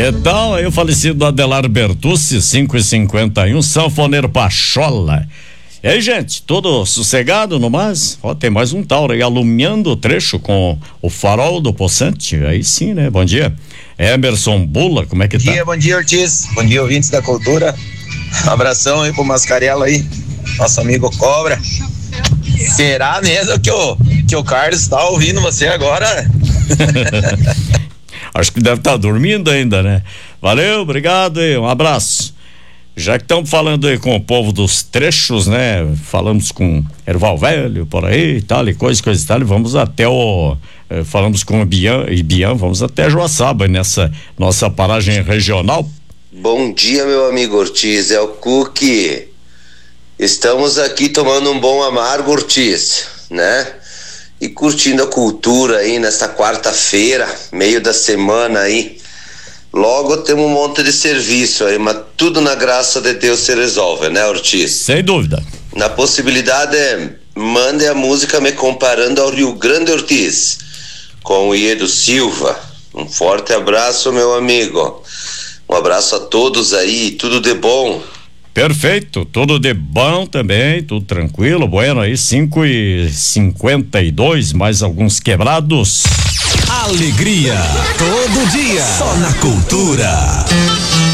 Que tal aí o falecido Adelar Bertucci, 5h51, sanfoneiro Pachola. E aí, gente, tudo sossegado no mais? Ó, tem mais um Tauro aí alumiando o trecho com o farol do Poçante. Aí sim, né? Bom dia. Emerson Bula, como é que tá? Bom dia, Ortiz. Bom dia, ouvintes da cultura. Abração aí pro Mascarella aí, nosso amigo Cobra. Será mesmo que o Carlos tá ouvindo você agora? Acho que deve estar dormindo ainda, né? Valeu, obrigado aí, um abraço. Já que estamos falando aí com o povo dos trechos, né? Falamos com Erval Velho, por aí e tal, e coisa e tal, e vamos até falamos com o Bian, vamos até Joaçaba, nessa nossa paragem regional. Bom dia, meu amigo Ortiz, é o Cookie. Estamos aqui tomando um bom amargo, Ortiz, né? E curtindo a cultura aí nesta quarta-feira, meio da semana aí. Logo temos um monte de serviço aí, mas tudo na graça de Deus se resolve, né, Ortiz? Sem dúvida. Na possibilidade, mande a música Me Comparando ao Rio Grande, Ortiz, com o Iedo Silva. Um forte abraço, meu amigo. Um abraço a todos aí, tudo de bom. Perfeito, tudo de bom também, tudo tranquilo, bueno aí, 5h52, mais alguns quebrados. Alegria, todo dia, só na cultura.